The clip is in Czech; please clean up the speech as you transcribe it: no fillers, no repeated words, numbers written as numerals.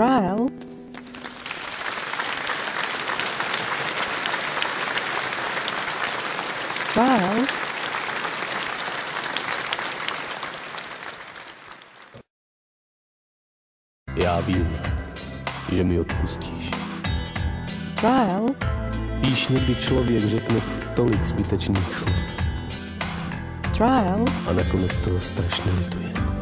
trial, trial, Já vím, že mi odpustíš. trial, Víš, někdy člověk řekne tolik zbytečných slov trial, a nakonec toho strašně lituje.